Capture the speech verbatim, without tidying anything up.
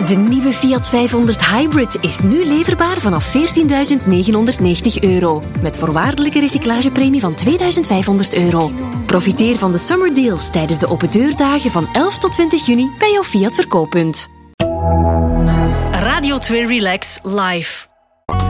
De nieuwe Fiat vijfhonderd Hybrid is nu leverbaar vanaf veertienduizend negenhonderdnegentig euro. Met voorwaardelijke recyclagepremie van tweeduizend vijfhonderd euro. Profiteer van de summer deals tijdens de open deurdagen van elf tot twintig juni bij jouw Fiat verkooppunt. Radio twee Relax Live.